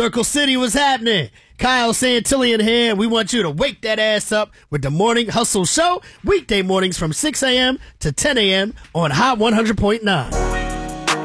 Circle City was happening. Kyle Santillian here. We want you to wake that ass up with the Morning Hustle Show, weekday mornings from 6 a.m. to 10 a.m. on Hot 100.9.